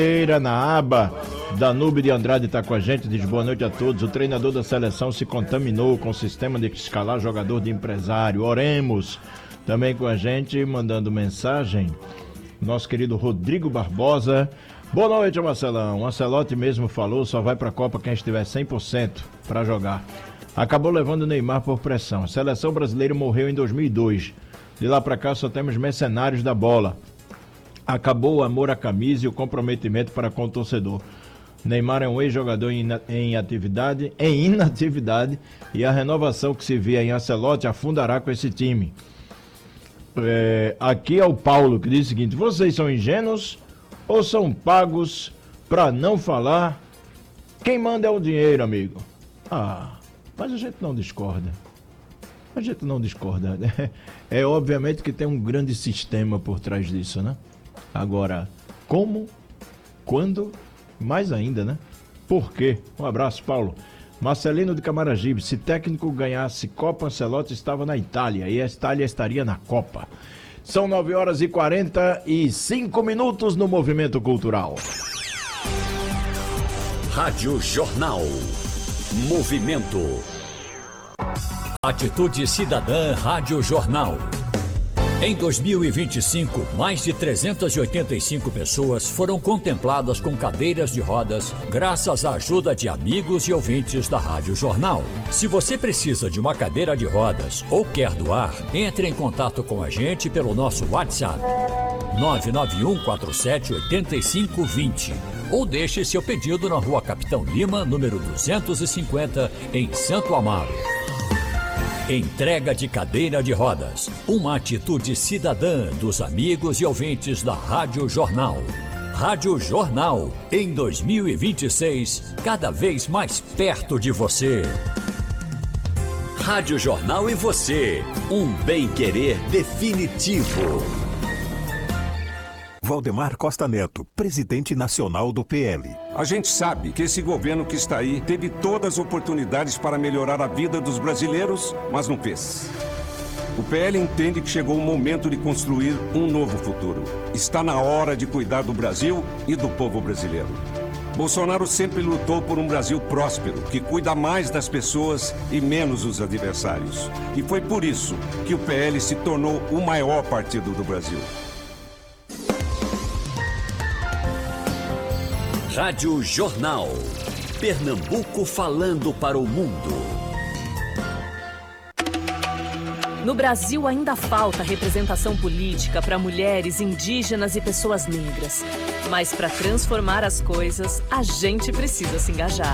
Na aba, Danúbio de Andrade está com a gente, diz boa noite a todos. O treinador da seleção se contaminou com o sistema de escalar jogador de empresário. Oremos. Também com a gente, mandando mensagem, nosso querido Rodrigo Barbosa. Boa noite, Marcelão. O Ancelotti mesmo falou, só vai para a Copa quem estiver 100% para jogar. Acabou levando o Neymar por pressão. A seleção brasileira morreu em 2002. De lá para cá só temos mercenários da bola. Acabou o amor à camisa e o comprometimento para com o torcedor. Neymar é um ex-jogador em inatividade e a renovação que se via em Ancelotti afundará com esse time. Aqui é o Paulo que diz o seguinte: vocês são ingênuos ou são pagos para não falar? Quem manda é o dinheiro, amigo. Mas a gente não discorda. É obviamente que tem um grande sistema por trás disso, né? Agora, como, quando, mais ainda, né? Por quê? Um abraço, Paulo. Marcelino de Camaragibe, se técnico ganhasse Copa, Ancelotti estava na Itália e a Itália estaria na Copa. São 9h45 no Movimento Cultural. Rádio Jornal. Movimento. Atitude Cidadã Rádio Jornal. Em 2025, mais de 385 pessoas foram contempladas com cadeiras de rodas graças à ajuda de amigos e ouvintes da Rádio Jornal. Se você precisa de uma cadeira de rodas ou quer doar, entre em contato com a gente pelo nosso WhatsApp 991478520 ou deixe seu pedido na Rua Capitão Lima, número 250, em Santo Amaro. Entrega de cadeira de rodas, uma atitude cidadã dos amigos e ouvintes da Rádio Jornal. Rádio Jornal, em 2026, cada vez mais perto de você. Rádio Jornal e você, um bem-querer definitivo. Valdemar Costa Neto, presidente nacional do PL. A gente sabe que esse governo que está aí teve todas as oportunidades para melhorar a vida dos brasileiros, mas não fez. O PL entende que chegou o momento de construir um novo futuro. Está na hora de cuidar do Brasil e do povo brasileiro. Bolsonaro sempre lutou por um Brasil próspero, que cuida mais das pessoas e menos dos adversários. E foi por isso que o PL se tornou o maior partido do Brasil. Rádio Jornal. Pernambuco falando para o mundo. No Brasil ainda falta representação política para mulheres, indígenas e pessoas negras. Mas para transformar as coisas, a gente precisa se engajar.